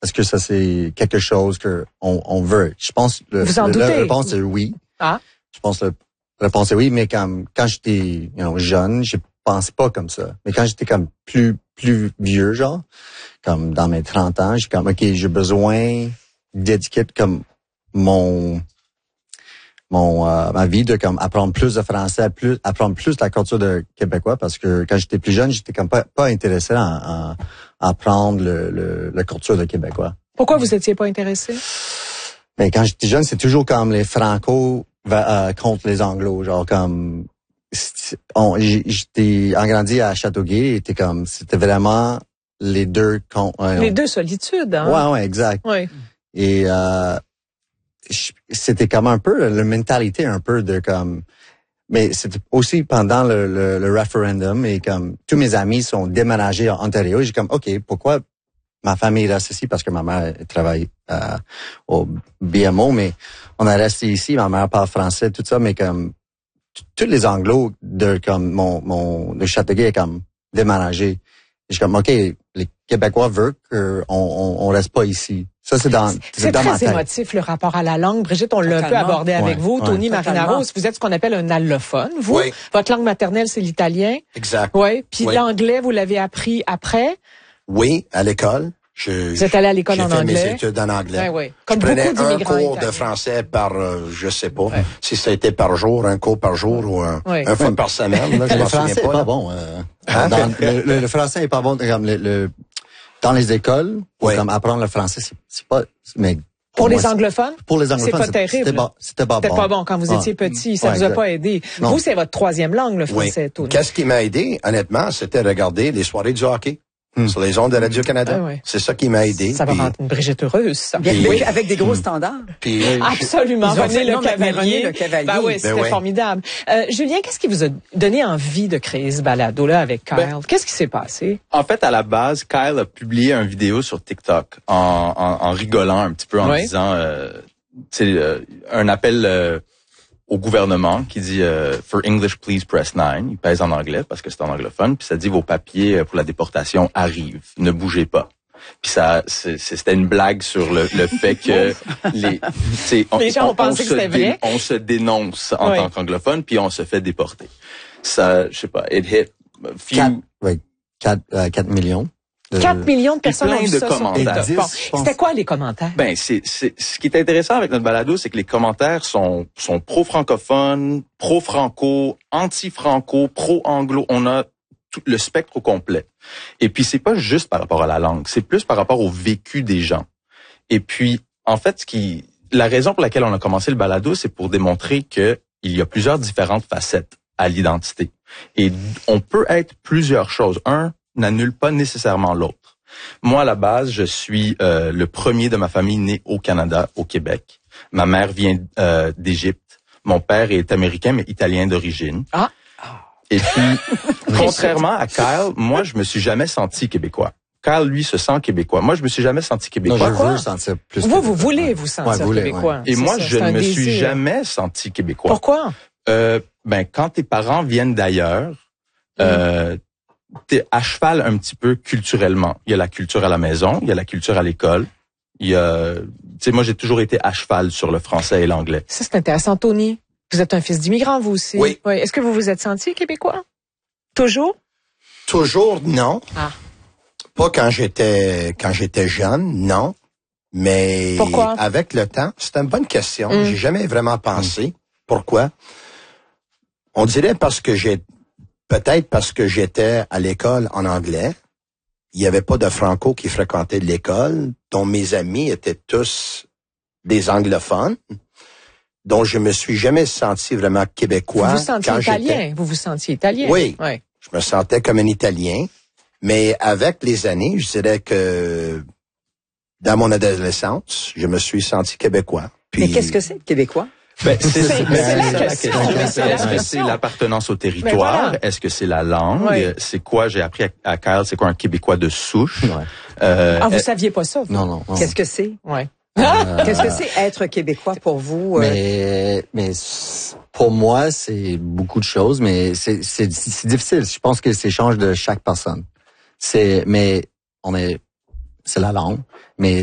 Est-ce que ça c'est quelque chose que on veut? Je pense Vous en doutez? La réponse est oui. Ah. Je pense que la réponse est oui, mais quand j'étais jeune, je pensais pas comme ça. Mais quand j'étais comme plus vieux, genre, comme dans mes 30 ans, j'ai comme OK, j'ai besoin d'éduquer comme ma vie de comme apprendre plus de français, apprendre plus la culture de québécois, parce que quand j'étais plus jeune, j'étais comme pas intéressé à apprendre la culture de québécois. Pourquoi vous étiez pas intéressé? Mais quand j'étais jeune, c'est toujours comme les Franco contre les Anglos, genre comme j'étais grandi à Châteauguay, c'était vraiment les deux les deux solitudes, hein? Ouais, exact. Ouais. Et c'était comme un peu la mentalité un peu de comme, mais c'était aussi pendant le référendum, et comme tous mes amis sont déménagés en Ontario, et j'ai comme OK, pourquoi ma famille reste ici, parce que ma mère travaille au BMO, mais on a resté ici, ma mère parle français, tout ça, mais comme tous les Anglos de comme de Châteauguay est comme déménagé. Et je suis comme OK, les Québécois veulent qu'on reste pas ici. Ça, c'est dans ma tête. Très émotif, le rapport à la langue. Brigitte, on l'a un peu abordé avec vous. Tony Marinaro, vous êtes ce qu'on appelle un allophone. Vous, votre langue maternelle, c'est l'italien. Exact. Oui. Puis l'anglais, vous l'avez appris après? Oui, à l'école. Vous êtes allé à l'école en anglais? J'ai fait mes études en anglais. Oui. Comme je prenais beaucoup d'immigrants un cours italiens. de français par, je sais pas, si ça a été par jour, un cours par jour ou un fois par semaine. Là, le français est pas bon. Le français est pas bon. Comme dans les écoles, comme apprendre le français, c'est pas. Mais pour les anglophones? Pour les anglophones, c'est pas terrible. C'était pas bon. C'était pas bon quand vous étiez petit. Ça vous a pas aidé. Non. Vous, c'est votre troisième langue, le français, Tony. Qu'est-ce qui m'a aidé, honnêtement, c'était regarder les soirées du hockey. Sur les ondes de Radio-Canada. C'est ça qui m'a aidé. Ça va rendre une Brigitte heureuse, ça. Oui, avec des gros standards. Puis, absolument. René le Cavalier. Ben oui, c'était formidable. Julien, qu'est-ce qui vous a donné envie de créer ce balado-là avec Kyle? Qu'est-ce qui s'est passé? En fait, à la base, Kyle a publié une vidéo sur TikTok en rigolant un petit peu, en disant, un appel au gouvernement qui dit For English, please press 9. Il pèse en anglais parce que c'est en anglophone. Puis ça dit vos papiers pour la déportation arrivent. Ne bougez pas. Puis c'était une blague sur le fait que les gens pensaient que c'était vrai. On se dénonce en tant qu'anglophone, puis on se fait déporter. Ça, je sais pas, it hit few... 4 millions. 4 millions de personnes ont vu ça. Commentaires. C'était quoi les commentaires? Ben, ce qui est intéressant avec notre balado, c'est que les commentaires sont pro-francophones, pro-franco, anti-franco, pro-anglo. On a tout le spectre au complet. Et puis, c'est pas juste par rapport à la langue, c'est plus par rapport au vécu des gens. Et puis, en fait, la raison pour laquelle on a commencé le balado, c'est pour démontrer que il y a plusieurs différentes facettes à l'identité. Et on peut être plusieurs choses. Un n'annule pas nécessairement l'autre. Moi, à la base, je suis le premier de ma famille né au Canada, au Québec. Ma mère vient d'Égypte. Mon père est américain, mais italien d'origine. Ah. Et puis, contrairement à Kyle, moi, je me suis jamais senti québécois. Kyle, lui, se sent québécois. Moi, je me suis jamais senti québécois. Non, je veux sentir plus vous voulez vous sentir québécois. Et moi, je ne me suis jamais senti québécois. Pourquoi? Quand tes parents viennent d'ailleurs, t'es à cheval un petit peu culturellement. Il y a la culture à la maison, il y a la culture à l'école. Il y a, moi, j'ai toujours été à cheval sur le français et l'anglais. Ça, c'est intéressant, Tony. Vous êtes un fils d'immigrant, vous aussi. Oui. Est-ce que vous vous êtes senti québécois? Toujours? Toujours, non. Ah. Pas quand j'étais jeune, non. Mais pourquoi? Avec le temps, c'est une bonne question. J'ai jamais vraiment pensé. Pourquoi? On dirait peut-être parce que j'étais à l'école en anglais. Il y avait pas de franco qui fréquentait l'école, dont mes amis étaient tous des anglophones. Donc, je me suis jamais senti vraiment québécois. Vous vous sentiez italien? Vous vous sentiez italien? Oui. Je me sentais comme un Italien. Mais avec les années, je dirais que dans mon adolescence, je me suis senti québécois. Puis, mais qu'est-ce que c'est, québécois? Ben, c'est la question. Est-ce que c'est l'appartenance au territoire? Voilà. Est-ce que c'est la langue? Oui. C'est quoi, j'ai appris à Kyle, c'est quoi un Québécois de souche? Vous saviez pas ça? Non. Qu'est-ce que c'est? Ouais. Qu'est-ce que c'est être Québécois pour vous? Mais pour moi, c'est beaucoup de choses, mais c'est difficile. Je pense que c'est change de chaque personne. C'est la langue, mais